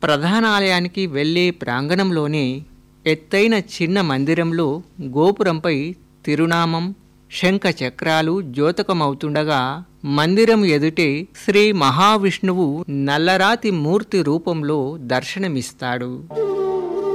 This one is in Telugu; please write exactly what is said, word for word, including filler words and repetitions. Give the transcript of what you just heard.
ప్రధాన ఆలయానికి వెళ్ళే ప్రాంగణంలోనే ఎత్తైన చిన్న మందిరంలో గోపురంపై తిరునామం, శంఖ చక్రాలు ద్యోతకమవుతుండగా మందిరం ఎదుటే శ్రీ మహావిష్ణువు నల్లరాతి మూర్తి రూపంలో దర్శనమిస్తాడు.